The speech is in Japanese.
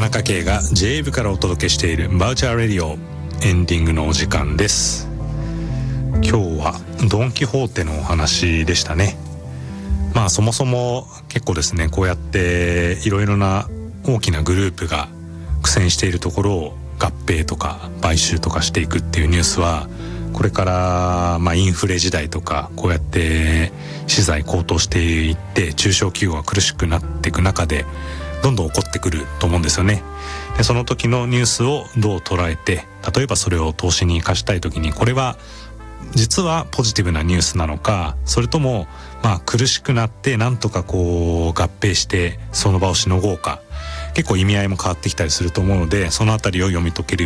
中圭が J 部からお届けしているバウチャーレディオ、エンディングのお時間です。今日はドン・キホーテのお話でしたね。そもそも結構ですね、こうやっていろいろな大きなグループが苦戦しているところを合併とか買収とかしていくっていうニュースは、これからインフレ時代とかこうやって資材高騰していって中小企業が苦しくなっていく中でどんどん起こってくると思うんですよね。でその時のニュースをどう捉えて、例えばそれを投資に生かしたい時に、これは実はポジティブなニュースなのか、それとも苦しくなってなんとかこう合併してその場をしのごうか、結構意味合いも変わってきたりすると思うので、そのあたりを読み解ける